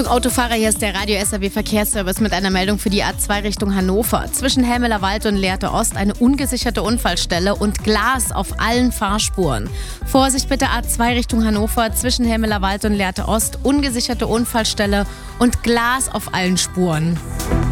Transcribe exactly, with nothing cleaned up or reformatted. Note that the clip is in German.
Achtung Autofahrer, hier ist der Radio S R W Verkehrsservice mit einer Meldung für die A zwei Richtung Hannover. Zwischen Helmelerwald und Lehrte Ost eine ungesicherte Unfallstelle und Glas auf allen Fahrspuren. Vorsicht bitte A zwei Richtung Hannover, zwischen Helmelerwald und Lehrte Ost ungesicherte Unfallstelle und Glas auf allen Spuren.